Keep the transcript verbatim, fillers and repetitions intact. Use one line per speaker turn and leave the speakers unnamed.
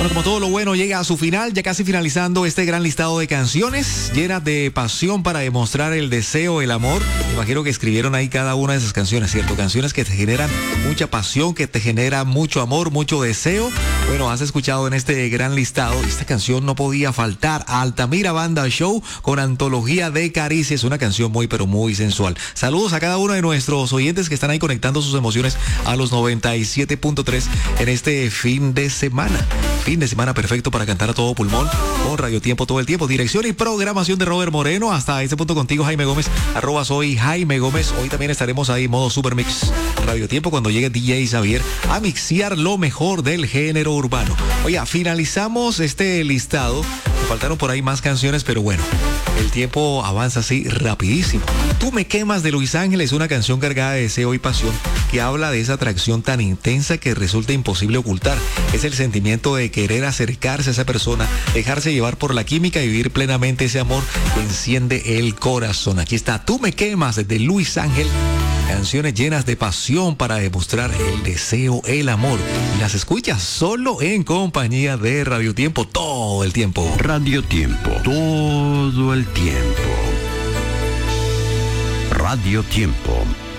Bueno, como todo lo bueno llega a su final, ya casi finalizando este gran listado de canciones llenas de pasión para demostrar el deseo, el amor. Imagino que escribieron ahí cada una de esas canciones, ¿cierto? Canciones que te generan mucha pasión, que te genera mucho amor, mucho deseo. Bueno, has escuchado en este gran listado, esta canción no podía faltar, Altamira Banda Show con Antología de Caricias, una canción muy pero muy sensual. Saludos a cada uno de nuestros oyentes que están ahí conectando sus emociones a los noventa y siete punto tres en este fin de semana. Fin de semana perfecto para cantar a todo pulmón con Radio Tiempo todo el tiempo. Dirección y programación de Robert Moreno. Hasta este punto contigo, Jaime Gómez. Arroba soy Jaime Gómez. Hoy también estaremos ahí modo Super Mix Radio Tiempo cuando llegue D J Xavier a mixear lo mejor del género urbano. Oye, finalizamos este listado. Me faltaron por ahí más canciones, pero bueno, el tiempo avanza así rapidísimo. Tú me quemas de Luis Ángel es una canción cargada de deseo y pasión que habla de esa atracción tan intensa que resulta imposible ocultar. Es el sentimiento de querer acercarse a esa persona, dejarse llevar por la química y vivir plenamente ese amor que enciende el corazón. Aquí está Tú me quemas de Luis Ángel. Canciones llenas de pasión para demostrar el deseo, el amor. Y las escuchas solo en compañía de Radio Tiempo todo el tiempo.
Radio Tiempo, todo el tiempo. Radio Tiempo.